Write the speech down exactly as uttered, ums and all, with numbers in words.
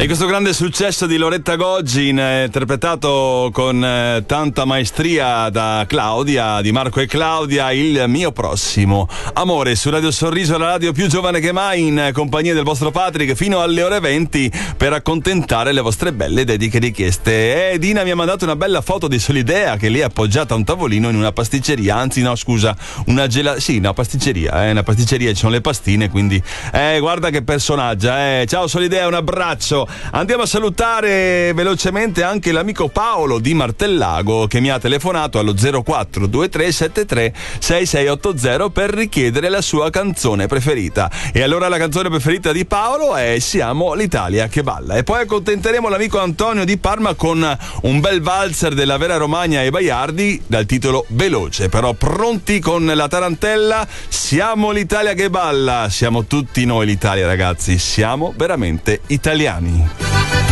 E questo grande successo di Loretta Goggin, eh, interpretato con eh, tanta maestria da Claudia, di Marco e Claudia, Il mio prossimo amore, su Radio Sorriso, la radio più giovane che mai, in compagnia del vostro Patrick fino alle ore venti per accontentare le vostre belle dediche richieste. E Dina mi ha mandato una bella foto di Solidea che lì è appoggiata a un tavolino in una pasticceria, anzi no scusa, una gelateria, sì, una pasticceria, eh, una pasticceria, ci sono le pastine, quindi eh, guarda che personaggia, eh. Ciao Solidea, un abbraccio. Andiamo a salutare velocemente anche l'amico Paolo di Martellago che mi ha telefonato allo zero quattro due tre sette tre sei sei otto zero per richiedere la sua canzone preferita. E allora la canzone preferita di Paolo è Siamo l'Italia che balla. E poi accontenteremo l'amico Antonio di Parma con un bel valzer della Vera Romagna e Baiardi dal titolo Veloce. Però pronti con la tarantella? Siamo l'Italia che balla. Siamo tutti noi l'Italia, ragazzi. Siamo veramente italiani.